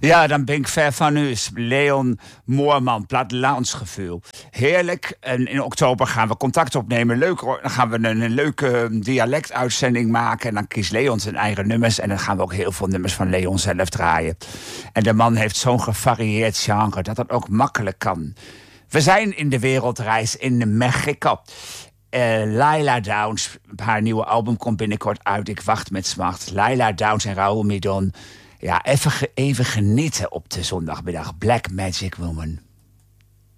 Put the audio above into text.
Ja, dan ben ik ver van u. Leon Moorman, plattelandsgevoel. Heerlijk. En in oktober gaan we contact opnemen. Leuk hoor. Dan gaan we een leuke dialectuitzending maken. En dan kiest Leon zijn eigen nummers. En dan gaan we ook heel veel nummers van Leon zelf draaien. En de man heeft zo'n gevarieerd genre dat dat ook makkelijk kan. We zijn in de wereldreis in Mexico. Laila Downs, haar nieuwe album komt binnenkort uit. Ik wacht met smacht. Laila Downs en Raúl Midón. Ja, even genieten op de zondagmiddag. Black Magic Woman.